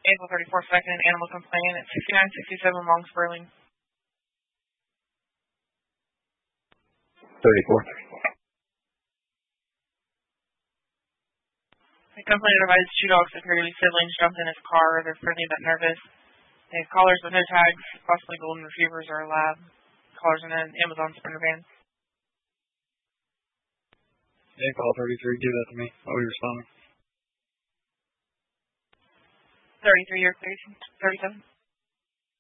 April 34th, second animal complaint at 6967 Long Sperling. 34. The complaint provides two dogs appear to be siblings jumped in his car. They're friendly but nervous. They have collars with no tags, possibly golden retrievers or a lab. Collars in an Amazon Sprinter van. Yeah, call 33, give that to me. I'll be responding. 33, you're clear. 37.